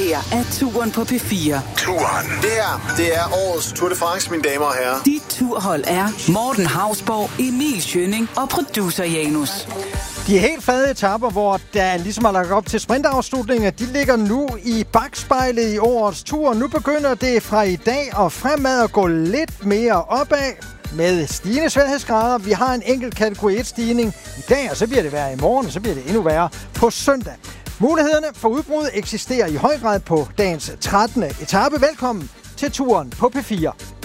her er Turen på P4. Turen. Det er årets Tour de France, mine damer og herrer. Dit turhold er Morten Hausborg, Emil Schønning og producer Janus. De helt fede etaper, hvor der ligesom er lagt op til sprintafslutninger, de ligger nu i bakspejlet i årets tur. Nu begynder det fra i dag og fremad at gå lidt mere opad med stigende sværhedsgrader. Vi har en enkelt kategori 1-stigning i dag, og så bliver det værre i morgen, og så bliver det endnu værre på søndag. Mulighederne for udbrud eksisterer i høj grad på dagens 13. etape. Velkommen til Turen på P4.